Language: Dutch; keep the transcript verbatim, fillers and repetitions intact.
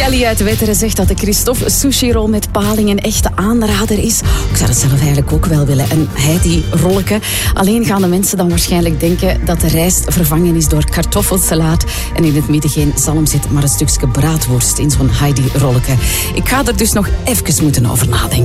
Ellie uit Wetteren zegt dat de Christophe sushi-rol met paling een echte aanrader is. Ik zou dat zelf eigenlijk ook wel willen. En hij die rolleke. Alleen gaan de mensen dan waarschijnlijk denken dat de rijst vervangen is door kartoffelsalaat en in het midden geen zalm zit, maar een stukje braadworst in zo'n Heidi-rolleke. Ik ga er dus nog even moeten over nadenken.